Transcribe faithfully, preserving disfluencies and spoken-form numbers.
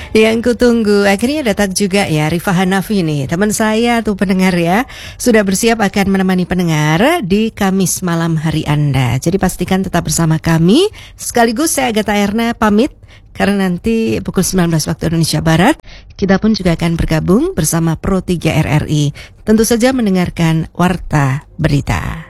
Yang kutunggu akhirnya datang juga ya, Rifa Hanafi nih, teman saya tuh pendengar ya, sudah bersiap akan menemani pendengar di Kamis malam hari Anda. Jadi pastikan tetap bersama kami. Sekaligus saya Agatha Erna pamit, karena nanti pukul sembilan belas waktu Indonesia Barat kita pun juga akan bergabung bersama Pro tiga R R I. Tentu saja mendengarkan Warta Berita.